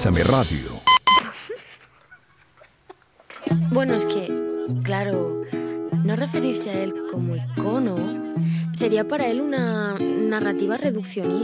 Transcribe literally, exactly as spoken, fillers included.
Bésame Radio. Bueno, es que, claro, no referirse a él como icono sería para él una narrativa reduccionista.